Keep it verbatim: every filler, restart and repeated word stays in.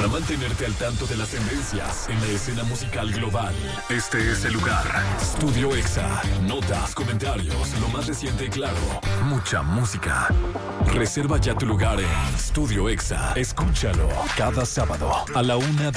Para mantenerte al tanto de las tendencias en la escena musical global, este es el lugar. Studio Exa. Notas, comentarios, lo más reciente y claro. Mucha música. Reserva ya tu lugar en Studio Exa. Escúchalo cada sábado a la una